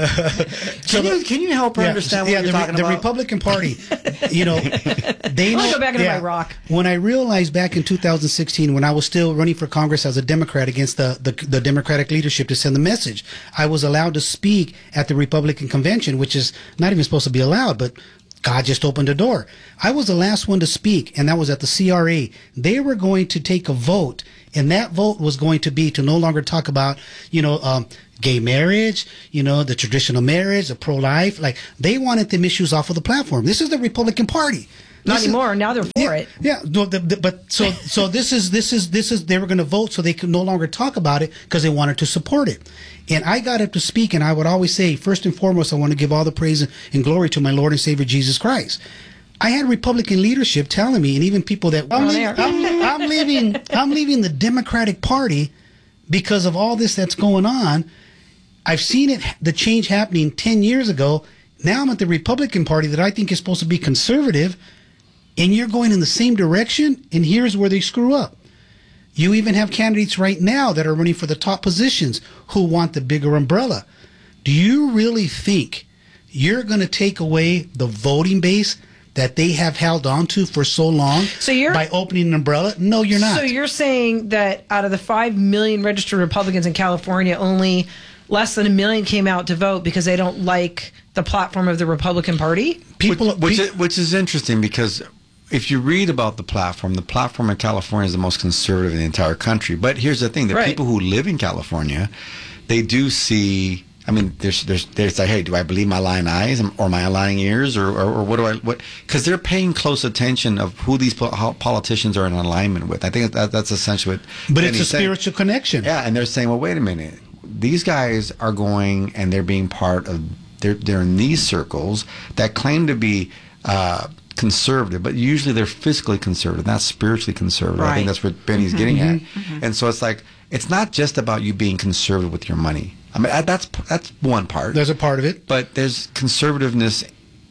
can, you, can you help her Yeah, understand what yeah, you're the, talking the about? Republican Party, you know, they I wanna know, go back into my rock. When I realized back in two thousand sixteen, when I was still running for Congress as a Democrat against the, the, the Democratic leadership to send the message, I was allowed to speak at the Republican convention, which is not even supposed to be allowed, but God just opened the door. I was the last one to speak, and that was at the C R A. They were going to take a vote, and that vote was going to be to no longer talk about, you know, um, gay marriage, you know, the traditional marriage, the pro-life. Like, they wanted them issues off of the platform. This is the Republican Party. Not This is- anymore. Now they're for yeah, it. Yeah, no, the, the, but so so this is this is this is they were going to vote so they could no longer talk about it because they wanted to support it. And I got up to speak, and I would always say, first and foremost, I want to give all the praise and glory to my Lord and Savior Jesus Christ. I had Republican leadership telling me, and even people that I'm, On leaving, air. I'm, I'm leaving, I'm leaving the Democratic Party because of all this that's going on. I've seen it, the change happening ten years ago. Now I'm at the Republican Party that I think is supposed to be conservative, and you're going in the same direction, and here's where they screw up. You even have candidates right now that are running for the top positions who want the bigger umbrella. Do you really think you're going to take away the voting base that they have held on to for so long So you're- by opening an umbrella? No, you're not. So you're saying that out of the five million registered Republicans in California, only less than a million came out to vote because they don't like the platform of the Republican Party? People, which, which, is, which is interesting because if you read about the platform, the platform in California is the most conservative in the entire country. But here's the thing: the Right. people who live in California, they do see. I mean, there's, there's, there's like, hey, do I believe my lying eyes or my lying ears, or, or, or what do I? What? Because they're paying close attention of who these po- how politicians are in alignment with. I think that, that's essentially what. But it's Benny's a saying. spiritual connection. Yeah, and they're saying, well, wait a minute. These guys are going and they're being part of. They're they're in these circles that claim to be uh, conservative, but usually they're physically conservative, not spiritually conservative. I Right. think that's what Benny's Mm-hmm. getting at. Mhm. And so it's like it's not just about you being conservative with your money. I mean, that- that's that's one part. There's a part of it, but there's conservativeness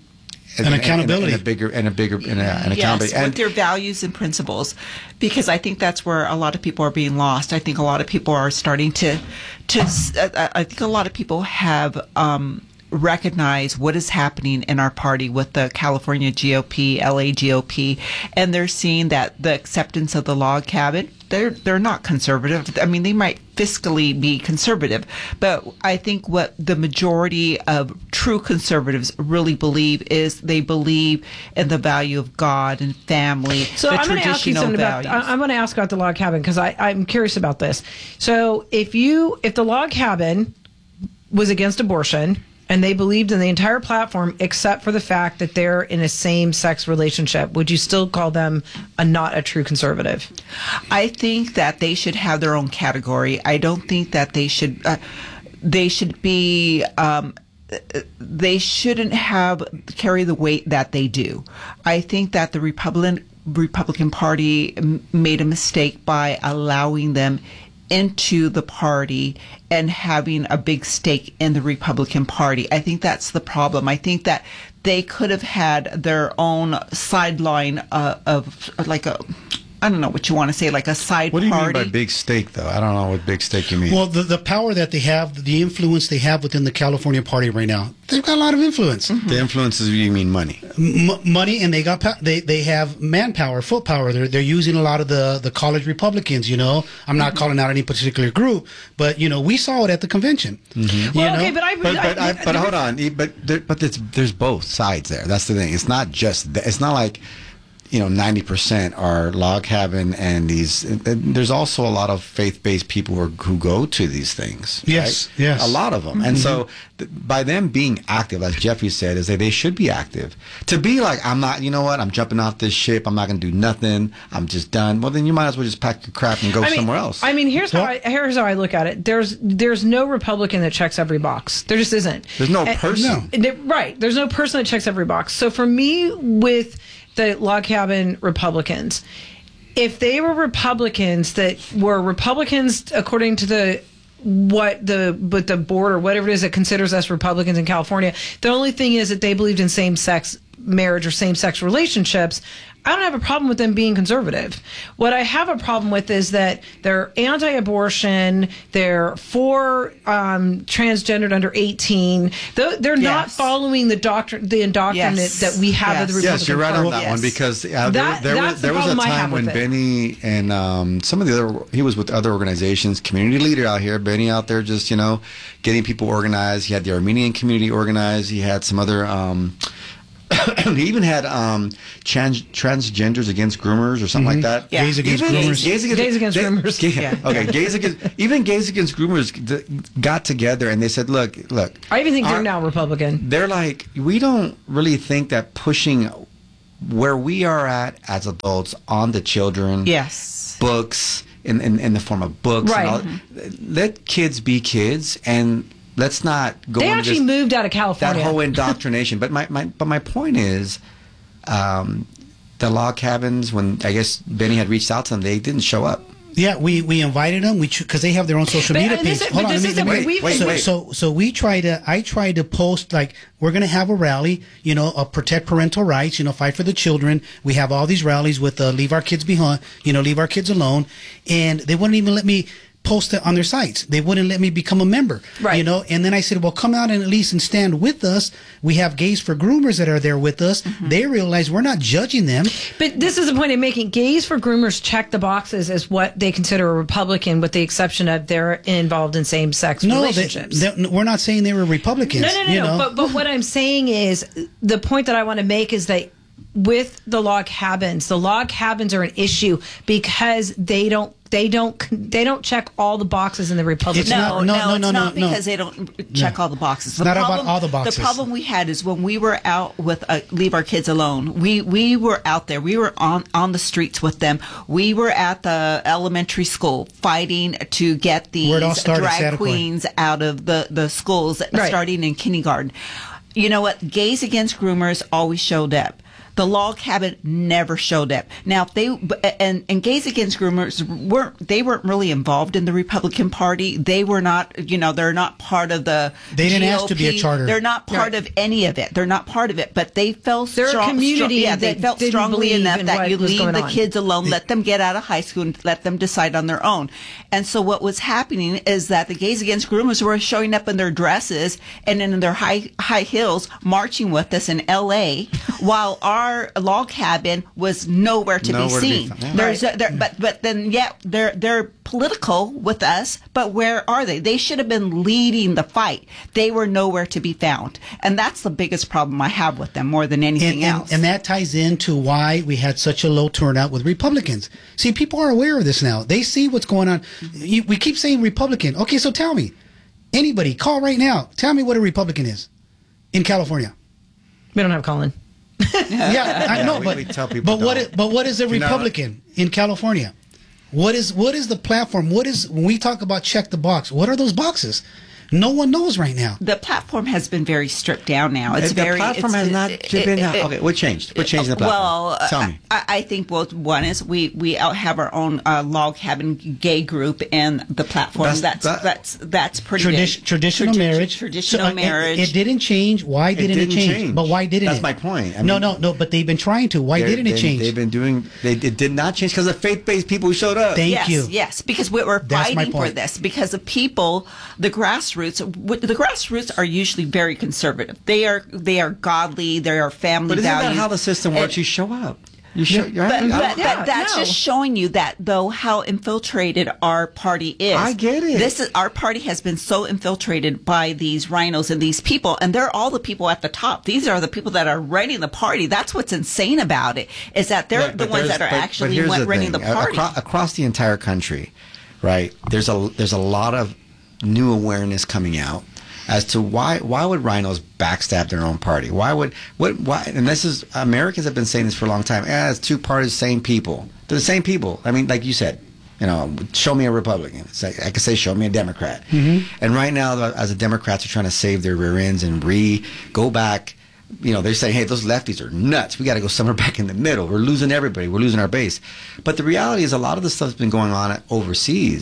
And and accountability. and a bigger and a bigger and, a, and Yes, accountability. And with their values and principles, because I think that's where a lot of people are being lost. I think a lot of people are starting to, to. Uh, I think a lot of people have um, recognized what is happening in our party with the California G O P, L A G O P, and they're seeing that the acceptance of the log cabin. They're they're not conservative. I mean, they might fiscally be conservative, but I think what the majority of true conservatives really believe is they believe in the value of God and family, So the I'm going to ask you traditional something values. about. I- I'm going to ask about the log cabin because I I'm curious about this. So if you if the log cabin was against abortion and they believed in the entire platform except for the fact that they're in a same-sex relationship, would you still call them a not a true conservative? I think that they should have their own category. I don't think that they should. Uh, they should be. Um, they shouldn't have carry the weight that they do. I think that the Republican Republican Party m- made a mistake by allowing them into the party and having a big stake in the Republican Party. I think that's the problem. I think that they could have had their own sideline uh, of like a, I don't know what you want to say, like a side what do you party. mean by big stake, though? I don't know what big stake you mean. Well, the, the power that they have, the influence they have within the California Party right now, they've got a lot of influence. The influence is you mean money. M- money, and they got pa- they they have manpower, foot power. They're they're using a lot of the the college Republicans. You know, I'm not calling out any particular group, but you know, we saw it at the convention. Mm-hmm. You Well, know? okay, but I- But but, I- I, but hold on, but there, but it's, there's both sides there. That's the thing. It's not just that. It's not like, you know, ninety percent are log cabin and these. And there's also a lot of faith-based people who, are, who go to these things. Yes, right? yes. A lot of them. And so th- by them being active, as Jeffrey said, is that they should be active. To be like, I'm not, you know what, I'm jumping off this ship, I'm not going to do nothing, I'm just done. Well, then you might as well just pack your crap and go I mean, somewhere else. I mean, here's how I, here's how I look at it. There's there's no Republican that checks every box. There just isn't. There's no And- person. There- right. There's no person that checks every box. So for me, with the log cabin Republicans, if they were Republicans that were Republicans according to the what the but the board or whatever it is that considers us Republicans in California. The only thing is that they believed in same-sex marriage or same-sex relationships. I don't have a problem with them being conservative. What I have a problem with is that they're anti-abortion, they're for um, transgendered under eighteen. They're, they're yes. not following the doctrine, the indoctrination yes. that we have yes. of the Republican Yes, you're right Party. on that yes. one because uh, that, there, there was, the there was a time when it. Benny and um, some of the other, he was with other organizations, community leader out here, Benny out there just, you know, getting people organized. He had the Armenian community organized. He had some other... Um, he even had um, trans- transgenders against groomers or something mm-hmm. like that. Yeah. Gays against even groomers. Gays against, gays against they, groomers. Gay, yeah. Okay, gays against even gays against groomers th- got together and they said, "Look, look." I even think our, they're now Republican. They're like, we don't really think that pushing where we are at as adults on the children, yes, books in in, in the form of books, right? And all, mm-hmm. let kids be kids and. Let's not go. They into actually this, moved out of California. That whole indoctrination. But my, my but my point is, um, the log cabins. When I guess Benny had reached out to them, they didn't show up. Yeah, we, we invited them. We because they have their own social but, media page. This, Hold on, let me, let me, wait, wait, wait, so, wait. so so we try to. I try to post like we're going to have a rally. You know, uh, protect parental rights. You know, fight for the children. We have all these rallies with uh, leave our kids behind. You know, leave our kids alone, and they wouldn't even let me post it on their sites. They wouldn't let me become a member. Right. You know, and then I said, well, come out and at least and stand with us. We have Gays for Groomers that are there with us. Mm-hmm. They realize we're not judging them. But this is the point I'm making. Gays for Groomers check the boxes as what they consider a Republican, with the exception of they're involved in same-sex no, relationships. They, they, we're not saying they were Republicans. No, no, no, you no. know? But, but what I'm saying is, the point that I want to make is that with the log cabins, the log cabins are an issue because they don't They don't. They don't check all the boxes in the Republican. No, not, no, no, no, it's no, not no, because no. they don't check no. all the boxes. The Not problem, about all the boxes. The problem we had is when we were out with uh, Leave Our Kids Alone. We we were out there. We were on on the streets with them. We were at the elementary school fighting to get these started, drag Santa queens Queen. out of the the schools, right. starting in kindergarten. You know what? Gays Against Groomers always showed up. The log cabin never showed up. Now, if they and, and Gays Against Groomers weren't they weren't really involved in the Republican Party. They were not, you know, they're not part of the. They didn't G O P. ask to be a charter. They're not part right. of any of it. They're not part of it. But they felt They're strong, a community. Strong, yeah, they that felt didn't strongly believe enough in that what you was leave going the on. kids alone, let them get out of high school, and let them decide on their own. And so what was happening is that the Gays Against Groomers were showing up in their dresses and in their high high heels, marching with us in L A, while our log cabin was nowhere to Nowhere be to be seen. found. Yeah. There's a, there, but but then yeah, they're they're political with us, but where are they? They should have been leading the fight. They were nowhere to be found, and that's the biggest problem I have with them more than anything and, and, else. and that ties into why we had such a low turnout with Republicans. See, people are aware of this now. They see what's going on. You, we keep saying Republican. Okay, so tell me, anybody, call right now. Tell me what a Republican is in California. We don't have Colin. Yeah, I Yeah, know, we- but we tell people but what don't. is, but what is a If you're not- Republican in California? What is what is the platform? What is when we talk about check the box? What are those boxes? No one knows right now. The platform has been very stripped down now. It's the very platform it's, has not it, been. it, it, okay, what changed? What changed in the platform? Well, Tell me. I, I think well, one is we we out have our own uh, log cabin gay group and the platform. That's- That's that- that's that's pretty Tradi- big. traditional Tradi- marriage. Traditional So, uh, marriage. It, it didn't change. Why didn't it, didn't change? change. But why didn't That's it? my point. I no, mean- no, no. But they've been trying to. Why They're- didn't it they- change? They've been doing. They it did not change because of faith-based people who showed up. Thank yes, you. Yes, because we we're That's my fighting for point. this because the people, the grassroots, w- the grassroots are usually very conservative. They are they are godly. They are family But isn't values. that how the system works? And- you show up. You show. But, you're but, right. but that's no. just showing you that, though, how infiltrated our party is. I get it. This is our party has been so infiltrated by these rhinos and these people, and they're all the people at the top. These are the people that are running the party. That's what's insane about it is that they're But- the but ones there's- that are but- but actually here's went the running the thing. party. Across, across the entire country, right? There's a there's a lot of new awareness coming out as to why why would rhinos backstab their own party? Why would what why? And this is Americans have been saying this for a long time. Eh, it's two parties, same people. They're the same people. I mean, like you said, you know, show me a Republican. It's like, I could say, show me a Democrat. Mm-hmm. And right now, the- as the Democrats are trying to save their rear ends and re go back. You know, they're saying, hey, those lefties are nuts. We got to go somewhere back in the middle. We're losing everybody. We're losing our base. But the reality is a lot of the stuff's been going on overseas.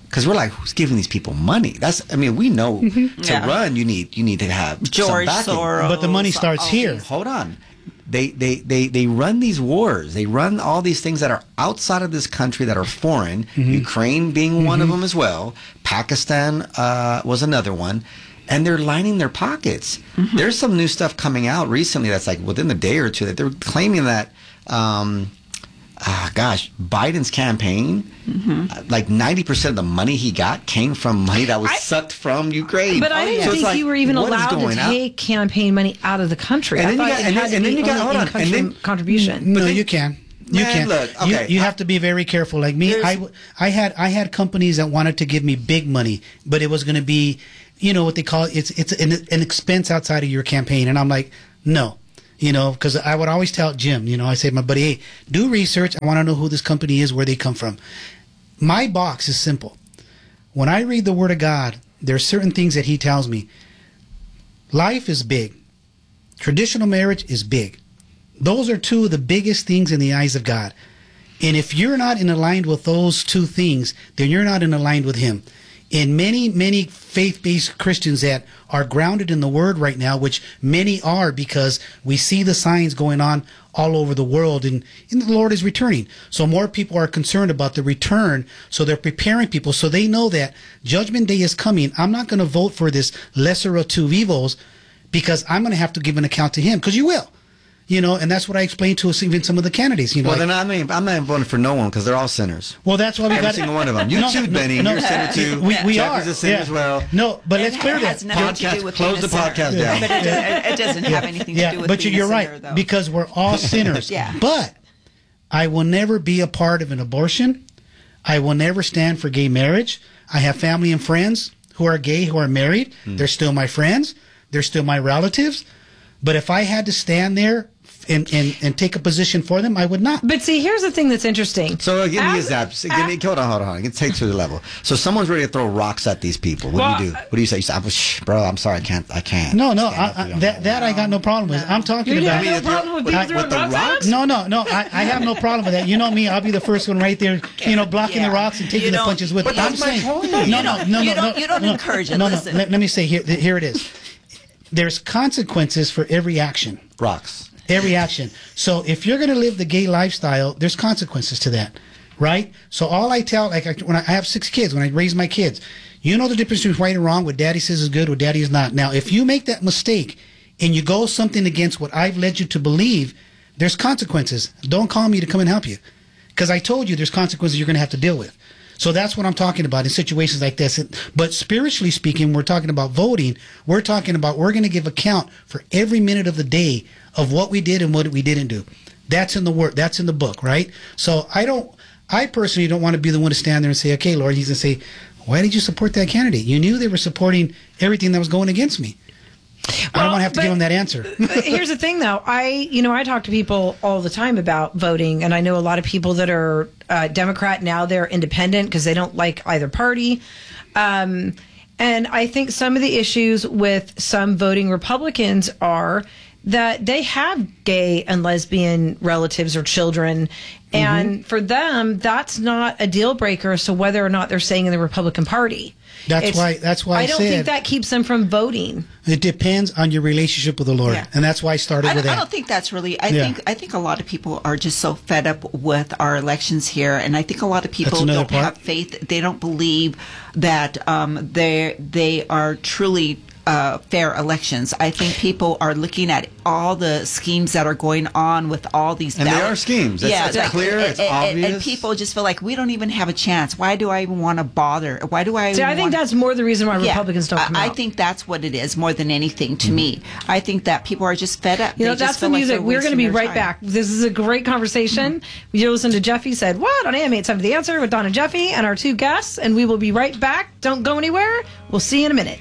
Because we're like, who's giving these people money? That's, I mean, we know Mhm. to Yeah. run, you need you need to have George some backing. Soros, But the money starts all here. these- Hold on, they, they they they run these wars. They run all these things that are outside of this country that are foreign. Mhm. Ukraine being one of Mhm. them as well. Pakistan uh, was another one. And they're lining their pockets. There's some new stuff coming out recently that's like within the day or two that they're claiming that. Um, Ah, gosh, Biden's campaign, uh, like ninety percent of the money he got came from money that was sucked from Ukraine. But I didn't So it's think like, you were even what is allowed to going out? take campaign money out of the country. And I then you thought got- it and had then- to and be then you got- only hold on, and in-country then- contribution. No, you can. You Man, can. look, You- okay, you, I- have to be very careful. Like me, I, w- I had I had companies that wanted to give me big money, but it was going to be, you know, what they call it, it's it's an, an expense outside of your campaign, and I'm like, no. You know, because I would always tell Jim, you know, I say, my buddy, hey, do research. I want to know who this company is, where they come from. My box is simple. When I read the Word of God, there are certain things that He tells me. Life is big. Traditional marriage is big. Those are two of the biggest things in the eyes of God. And if you're not in aligned with those two things, then you're not in aligned with Him. And many, many faith-based Christians that are grounded in the Word right now, which many are because we see the signs going on all over the world, and, and the Lord is returning. So more people are concerned about the return, so they're preparing people so they know that Judgment Day is coming. I'm not going to vote for this lesser of two evils because I'm going to have to give an account to Him, because you will. You know, and that's what I explained to us, even some of the candidates. You know, Well, like- then I'm not, I'm not voting for no one because they're all sinners. Well, that's why we Every got single one of them. You No, too, no, Benny. no. You're a sinner too. We, we Jeff are. is a sinner yeah. as well. No, but let's It clear has that. nothing to Podcast- do with close being a the podcast sinner. down. But it, it, it doesn't have anything to yeah, do with but being you're a right sinner, though. because we're all sinners. Yeah. But I will never be a part of an abortion. I will never stand for gay marriage. I have family and friends who are gay, who are married. Hmm. They're still my friends. They're still my relatives. But if I had to stand there and, and, and take a position for them, I would not. But see, here's the thing that's interesting. So uh, give me As- a zap. So give me, hold on, hold on. Get take to the level. So someone's ready to throw rocks at these people. What Well, do you do? What do you say? You say, "I'm- shh, bro, I'm sorry, I can't. I can't. No, no, stand I, up for I, you." that that I got no problem with. I'm talking You about. have no problem with people I- throwing rocks at us? No, no, no. I, I have no problem with that. You know me. I'll be the first one right there. You know, blocking the rocks and taking You the don't- punches with. but it. I'm that's my saying, point. no, You no, don't- no, you no, don't- no, you don't no, encourage it. No, no. Listen. Let, let me say here. Here it is. There's consequences for every action. Rocks. Every action. So if you're going to live the gay lifestyle, there's consequences to that, right? So all I tell, like I, when I, I have six kids, when I raise my kids, you know the difference between right and wrong. What daddy says is good, what daddy is not. Now, if you make that mistake and you go something against what I've led you to believe, there's consequences. Don't call me to come and help you, because I told you there's consequences you're going to have to deal with. So that's what I'm talking about in situations like this. But spiritually speaking, we're talking about voting. We're talking about we're going to give account for every minute of the day of what we did and what we didn't do. That's in the word. That's in the book, right? So I don't. I personally don't want to be the one to stand there and say, "Okay, Lord," He's going to say, "Why did you support that candidate? You knew they were supporting everything that was going against me." I don't want to have to give them that answer. But here's the thing, though. I, you know, I talk to people all the time about voting, and I know a lot of people that are uh, Democrat now. They're independent because they don't like either party. Um, and I think some of the issues with some voting Republicans are that they have gay and lesbian relatives or children. And Mm-hmm. for them, that's not a deal breaker as to whether or not they're staying in the Republican Party. That's It's- why. That's why I, I don't said think that keeps them from voting. it depends on your relationship with the Lord, Yeah. and that's why I started I, with I that. don't think that's really. I Yeah. think I think a lot of people are just so fed up with our elections here, and I think a lot of people That's another don't part. have faith. They don't believe that um, they they are truly. Uh, fair elections. I think people are looking at all the schemes that are going on with all these And they ballot- are schemes. It's- it's clear, it's and, and- and obvious. people just feel like we don't even have a chance. Why do I even want to bother? Why do I? See, even I think want- that's more the reason why Yeah, Republicans don't come I, out. I think that's what it is more than anything to me. I think that people are just fed up. You know, They just that's the feel like music. they're We're going to wasting be their right time. back. This is a great conversation. You listen to Jeffy Said What on A M eight seventy The Answer with Don and Jeffy and our two guests, and we will be right back. Don't go anywhere. We'll see you in a minute.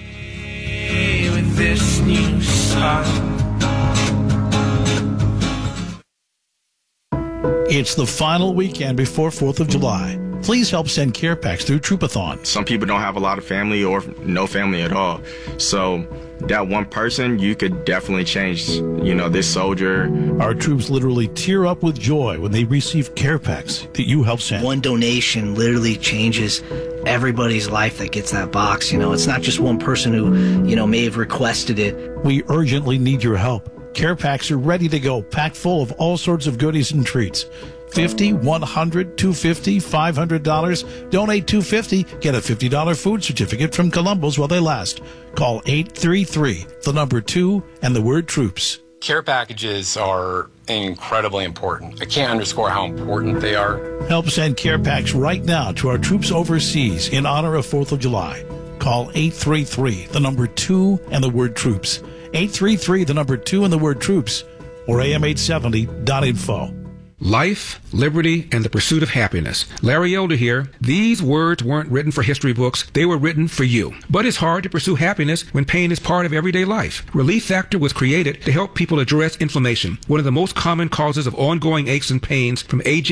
With this new song. It's the final weekend before fourth of July. Please help send care packs through Troopathon. Some people don't have a lot of family or no family at all. So that one person, you could definitely change, you know, this soldier. Our troops literally tear up with joy when they receive care packs that you help send. One donation literally changes everybody's life that gets that box. You know, it's not just one person who, you know, may have requested it. We urgently need your help. Care packs are ready to go, packed full of all sorts of goodies and treats. fifty, one hundred, two hundred fifty dollars, five hundred dollars. Donate two hundred fifty dollars. Get a fifty dollars food certificate from Columbus while they last. Call eight three three, the number two, and the word troops. Care packages are incredibly important. I can't underscore how important they are. Help send care packs right now to our troops overseas in honor of fourth of July. Call eight three three, the number two, and the word troops. eight three three, the number two, and the word troops. Or A M eight seventy dot info. Life, liberty, and the pursuit of happiness. Larry Elder here. These words weren't written for history books. They were written for you. But it's hard to pursue happiness when pain is part of everyday life. Relief Factor was created to help people address inflammation, one of the most common causes of ongoing aches and pains from aging